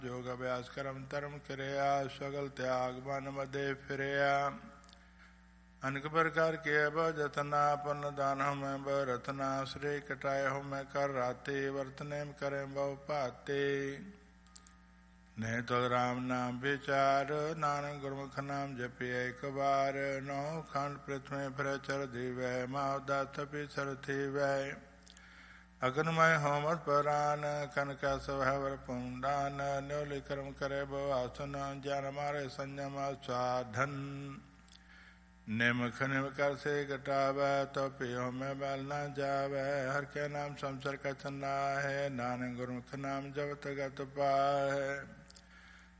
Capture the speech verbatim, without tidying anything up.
जोग अभ्यास करम धर्म किरया सगल त्याग बन मदे फिरया अनेक प्रकार के अब जतना पन दान हो मैं ब रतना श्रेय कटाए हो मैं कर राते वर्तने करे बहु पाते ने तो राम नाम विचार नानक गुरमुख नाम जपि एक बार नौ खंड पृथ्वी फिर चर दिवै मावदास तपि सर थीवै अग्नमय होमत परान कनक सभवर पुंडान न्योली कर्म करे बो आसन ज्ञान मारे संयम साधन निमख निम कर से घटावै तो पियो में बल न जावै हर के नाम संसर का चन्ना है नानक गुरमुख नाम जब तक पाए।